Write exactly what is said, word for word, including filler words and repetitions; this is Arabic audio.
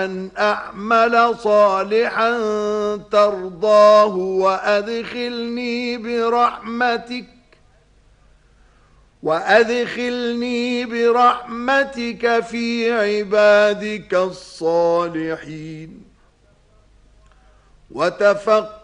أن أعمل صالحا ترضاه وأدخلني برحمتك وأدخلني برحمتك في عبادك الصالحين. وتفقد